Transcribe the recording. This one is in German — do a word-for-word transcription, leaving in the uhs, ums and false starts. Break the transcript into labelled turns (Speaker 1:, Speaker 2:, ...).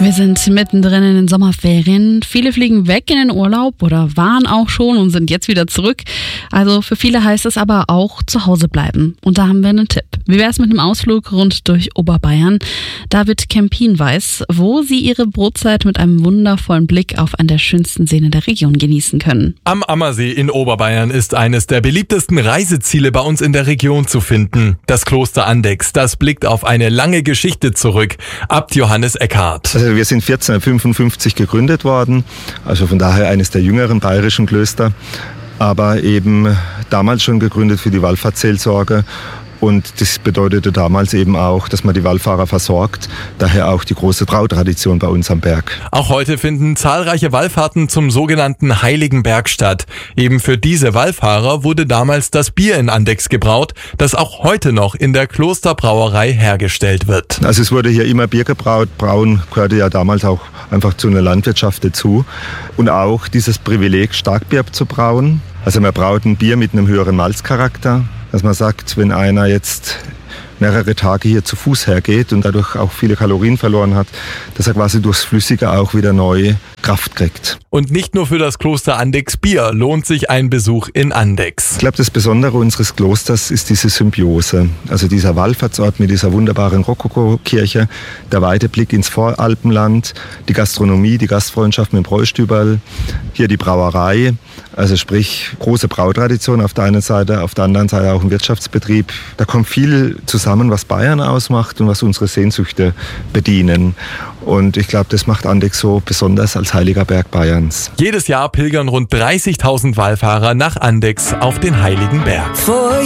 Speaker 1: Wir sind mittendrin in den Sommerferien. Viele fliegen weg in den Urlaub oder waren auch schon und sind jetzt wieder zurück. Also für viele heißt es aber auch zu Hause bleiben. Und da haben wir einen Tipp. Wie wäre es mit einem Ausflug rund durch Oberbayern? David Kempin weiß, wo Sie Ihre Brotzeit mit einem wundervollen Blick auf einen der schönsten Seen der Region genießen können.
Speaker 2: Am Ammersee in Oberbayern ist eines der beliebtesten Reiseziele bei uns in der Region zu finden. Das Kloster Andechs, das blickt auf eine lange Geschichte zurück. Abt Johannes Eckhardt.
Speaker 3: Also wir sind vierzehnhundertfünfundfünfzig gegründet worden, also von daher eines der jüngeren bayerischen Klöster, aber eben damals schon gegründet für die Wallfahrtsseelsorge. Und das bedeutete damals eben auch, dass man die Wallfahrer versorgt. Daher auch die große Trautradition bei uns am Berg.
Speaker 2: Auch heute finden zahlreiche Wallfahrten zum sogenannten Heiligen Berg statt. Eben für diese Wallfahrer wurde damals das Bier in Andechs gebraut, das auch heute noch in der Klosterbrauerei hergestellt wird.
Speaker 3: Also es wurde hier immer Bier gebraut. Brauen gehörte ja damals auch einfach zu einer Landwirtschaft dazu. Und auch dieses Privileg, Starkbier zu brauen. Also man braut ein Bier mit einem höheren Malzcharakter. Dass man sagt, wenn einer jetzt mehrere Tage hier zu Fuß hergeht und dadurch auch viele Kalorien verloren hat, dass er quasi durchs Flüssige auch wieder neue Kraft kriegt.
Speaker 2: Und nicht nur für das Kloster Andechs Bier lohnt sich ein Besuch in Andechs.
Speaker 3: Ich glaube, das Besondere unseres Klosters ist diese Symbiose. Also dieser Wallfahrtsort mit dieser wunderbaren Rokoko-Kirche, der weite Blick ins Voralpenland, die Gastronomie, die Gastfreundschaft mit dem Bräustüberl, hier die Brauerei, also sprich große Brautradition auf der einen Seite, auf der anderen Seite auch ein Wirtschaftsbetrieb. Da kommt viel zusammen, was Bayern ausmacht und was unsere Sehnsüchte bedienen. Und ich glaube, das macht Andechs so besonders als heiliger Berg Bayerns.
Speaker 2: Jedes Jahr pilgern rund dreißigtausend Wallfahrer nach Andechs auf den Heiligen Berg.